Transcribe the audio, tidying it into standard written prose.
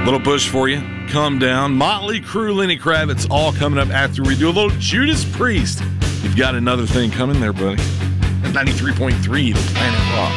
Little push for you. Calm down. Motley Crue, Lenny Kravitz, all coming up after we do a little Judas Priest. You've got another thing coming there, buddy. At 93.3, the Planet Rock.